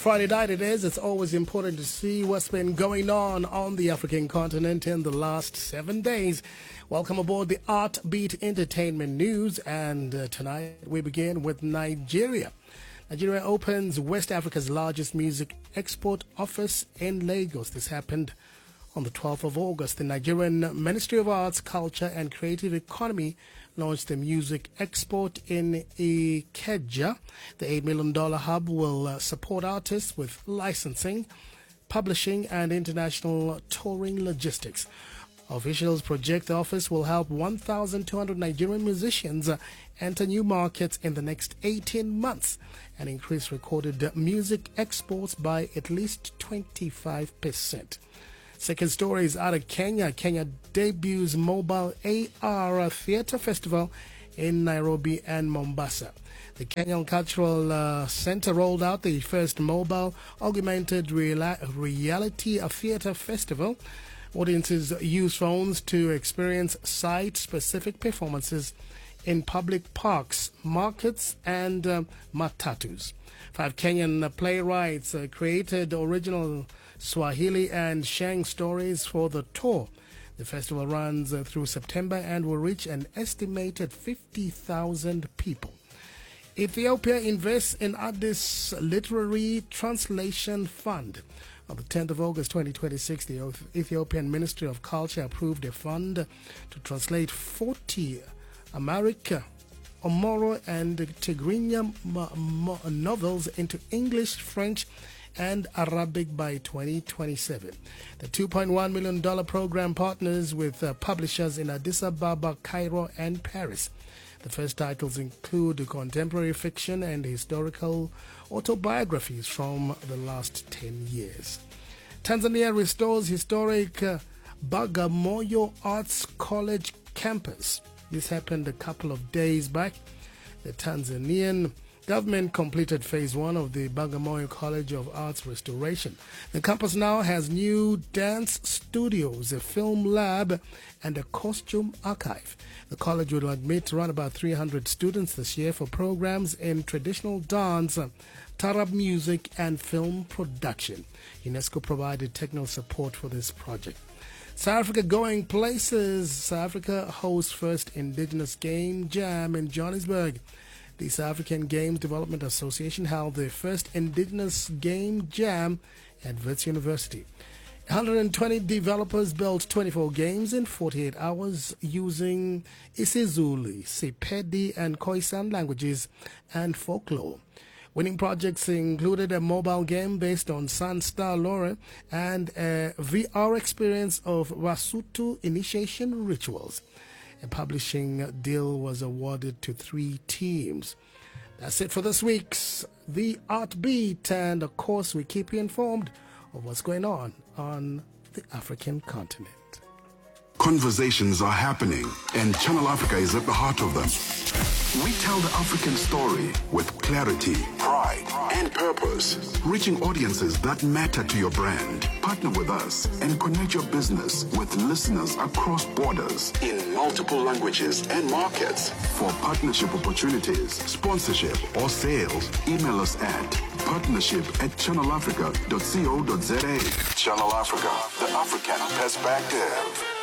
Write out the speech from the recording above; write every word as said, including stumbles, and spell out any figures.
Friday night it is. It's always important to see what's been going on on the African continent in the last seven days. Welcome aboard the Art Beat Entertainment News, and uh, tonight we begin with Nigeria. Nigeria opens West Africa's largest music export office in Lagos. This happened on the twelfth of August. The Nigerian Ministry of Arts, Culture and Creative Economy launched the music export in Ikeja. The eight million dollars hub will uh, support artists with licensing, publishing and international touring logistics. Officials project the office will help one thousand two hundred Nigerian musicians uh, enter new markets in the next eighteen months and increase recorded music exports by at least twenty-five percent. Second story is out of Kenya. Kenya debuts mobile A R theatre festival in Nairobi and Mombasa. The Kenyan Cultural uh, Center rolled out the first mobile augmented reala- reality theatre festival. Audiences use phones to experience site-specific performances in public parks, markets, and um, matatus. Five Kenyan playwrights uh, created original Swahili and Sheng stories for the tour. The festival runs uh, through September and will reach an estimated fifty thousand people. Ethiopia invests in Addis Literary Translation Fund. On the tenth of August twenty twenty-six, the Ethiopian Ministry of Culture approved a fund to translate forty Amharic, Omoro and Tigrinya novels into English, French and Arabic by twenty twenty-seven. The two point one million dollars program partners with uh, publishers in Addis Ababa, Cairo and Paris. The first titles include contemporary fiction and historical autobiographies from the last ten years. Tanzania restores historic uh, Bagamoyo Arts College campus. This happened a couple of days back. The Tanzanian government completed phase one of the Bagamoyo College of Arts restoration. The campus now has new dance studios, a film lab, and a costume archive. The college will admit around about three hundred students this year for programs in traditional dance, Tarab music, and film production. UNESCO provided technical support for this project. South Africa going places. South Africa hosts first indigenous game jam in Johannesburg. The South African Games Development Association held the first indigenous game jam at Wits University. one hundred twenty developers built twenty-four games in forty-eight hours using isiZulu, Sepedi and Khoisan languages and folklore. Winning projects included a mobile game based on Sun Star lore and a V R experience of Wasutu initiation rituals. A publishing deal was awarded to three teams. That's it for this week's The Art Beat, and of course we keep you informed of what's going on on the African continent. Conversations are happening, and Channel Africa is at the heart of them. We tell the African story with clarity, pride, and purpose, reaching audiences that matter to your brand. Partner with us and connect your business with listeners across borders in multiple languages and markets. For partnership opportunities, sponsorship, or sales, email us at partnership at channel africa dot co dot za. Channel Africa, the African perspective.